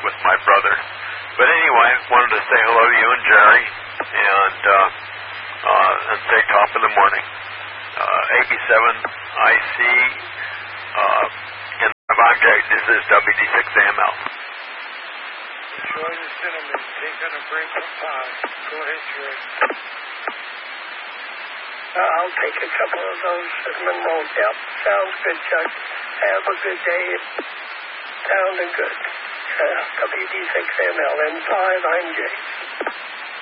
with my brother. But anyway, wanted to say hello to you and Jerry, and say top of the morning. 87IC, and the object is WD6AML. Enjoy the cinnamon. Taking a break from pie. Go ahead, Jerry. I'll take a couple of those cinnamon rolls. Yep, sounds good, Chuck. Have a good day. Sounding good. WD6ML N5, I'm Jay.